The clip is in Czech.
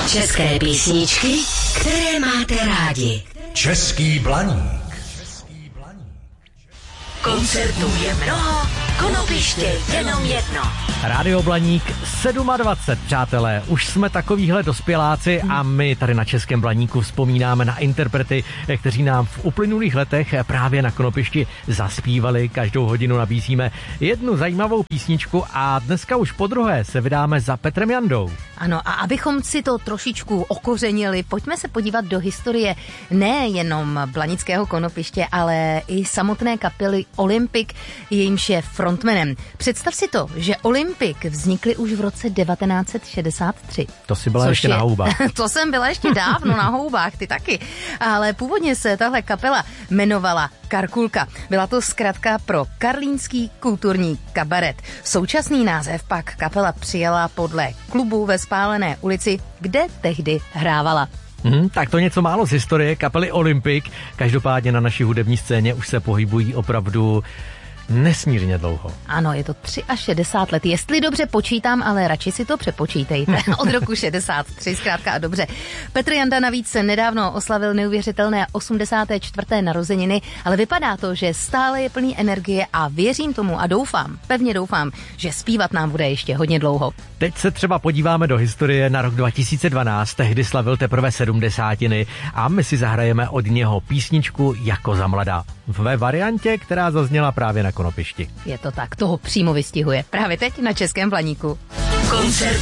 České písničky, které máte rádi. Český Blaník. Koncertů je mnoho, konopiště jenom jedno. Rádio Blaník 27, přátelé. Už jsme takovýhle dospěláci a my tady na Českém Blaníku vzpomínáme na interprety, kteří nám v uplynulých letech právě na konopišti zaspívali. Každou hodinu nabízíme jednu zajímavou písničku a dneska už podruhé se vydáme za Petrem Jandou. Ano, a abychom si to trošičku okořenili, pojďme se podívat do historie nejenom blanického konopiště, ale i samotné kapely Olympic, jejímž je frontmanem. Představ si to, že Olympic vznikly už v roce 1963. To si byla ještě na houbách. To jsem byla ještě dávno na houbách, ty taky. Ale původně se tahle kapela jmenovala Karkulka. Byla to zkratka pro Karlínský kulturní kabaret. Současný název pak kapela přijala podle klubu ve Spálené ulici, kde tehdy hrávala. Tak to něco málo z historie kapely Olympic. Každopádně na naší hudební scéně už se pohybují opravdu nesmírně dlouho. Ano, je to 63 let. Jestli dobře počítám, ale radši si to přepočítejte. Od roku 63, zkrátka a dobře. Petr Janda navíc se nedávno oslavil neuvěřitelné 84. narozeniny, ale vypadá to, že stále je plný energie a věřím tomu a doufám, pevně doufám, že zpívat nám bude ještě hodně dlouho. Teď se třeba podíváme do historie na rok 2012, tehdy slavil teprve 70 a my si zahrajeme od něho písničku Jako za mladá. Ve variantě, která zazněla právě na konopišti. Je to tak, toho přímo vystihuje. Právě teď na Českém Blaníku. Koncert